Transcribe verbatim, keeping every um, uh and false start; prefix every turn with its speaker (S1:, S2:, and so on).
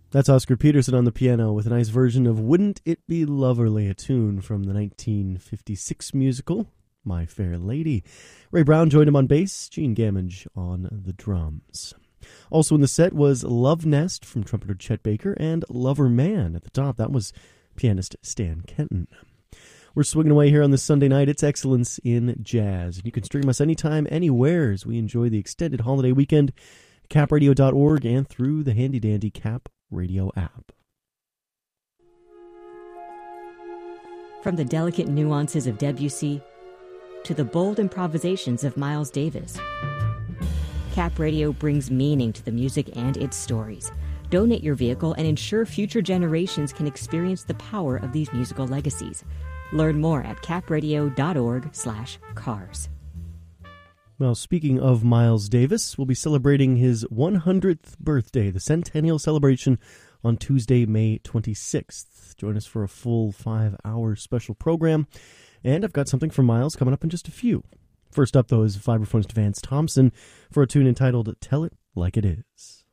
S1: That's Oscar Peterson on the piano with a nice version of Wouldn't It Be Loverly, a tune from the nineteen fifty-six musical My Fair Lady. Ray Brown joined him on bass, Gene Gamage on the drums. Also in the set was Love Nest from trumpeter Chet Baker and Lover Man at the top. That was pianist Stan Kenton. We're swinging away here on this Sunday night. It's excellence in jazz. You can stream us anytime, anywhere as we enjoy the extended holiday weekend at cap radio dot org and through the handy-dandy Cap Radio app.
S2: From the delicate nuances of Debussy to the bold improvisations of Miles Davis, Cap Radio brings meaning to the music and its stories. Donate your vehicle and ensure future generations can experience the power of these musical legacies. Learn more at cap radio dot org slash cars.
S1: Well, speaking of Miles Davis, we'll be celebrating his one hundredth birthday, the Centennial Celebration, on Tuesday, May twenty-sixth. Join us for a full five-hour special program. And I've got something from Miles coming up in just a few. First up, though, is vibraphonist Vance Thompson for a tune entitled Tell It Like It Is.